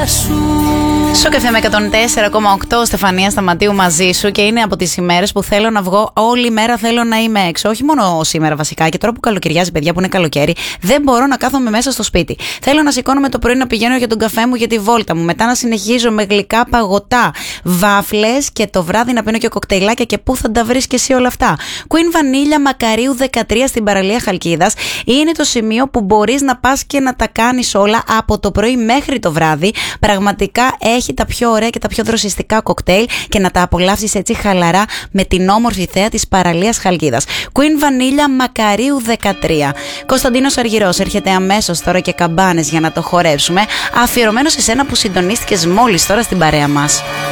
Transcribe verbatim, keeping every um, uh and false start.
σου. Σοκ εφ εμ εκατόν τέσσερα κόμμα οκτώ, Στεφανία Σταματίου μαζί σου, και είναι από τις ημέρες που θέλω να βγω όλη μέρα, θέλω να είμαι έξω. Όχι μόνο σήμερα βασικά, και τώρα που καλοκαιριάζει, παιδιά, που είναι καλοκαίρι, δεν μπορώ να κάθομαι μέσα στο σπίτι. Θέλω να σηκώνομαι το πρωί να πηγαίνω για τον καφέ μου, για τη βόλτα μου. Μετά να συνεχίζω με γλυκά παγωτά, βάφλες, και το βράδυ να πίνω και κοκτέιλάκια. Και πού θα τα βρεις και εσύ όλα αυτά? Queen Vanilla Μακαρίου δεκατρία στην παραλία Χαλκίδας είναι το σημείο που μπορείς να πας και να τα κάνεις όλα από το πρωί μέχρι το βράδυ. Πραγματικά έχει τα πιο ωραία και τα πιο δροσιστικά κοκτέιλ και να τα απολαύσεις έτσι χαλαρά με την όμορφη θέα της παραλίας Χαλκίδας. Queen Vanilla Μακαρίου δεκατρία. Κωνσταντίνος Αργυρός έρχεται αμέσως τώρα και καμπάνες για να το χορέψουμε. Αφιερωμένο σε σένα που συντονίστηκες μόλις τώρα στην παρέα μας.